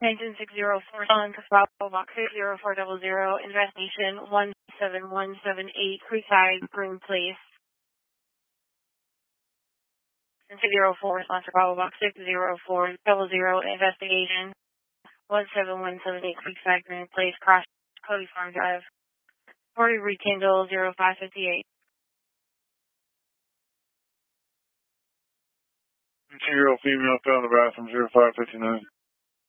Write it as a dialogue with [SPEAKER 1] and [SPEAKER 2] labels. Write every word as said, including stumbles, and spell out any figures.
[SPEAKER 1] Nineteen six zero four on Bravo Box six zero four zero zero. Investigation one seven one seven eight Creekside Green Place. six zero four response to Bravo Box six zero four zero zero. Investigation one seven one seven eight Creekside Green Place. Cross Cody Farm Drive. forty Rekindle zero five fifty eight.
[SPEAKER 2] Two-year-old female found in the bathroom zero five fifty nine.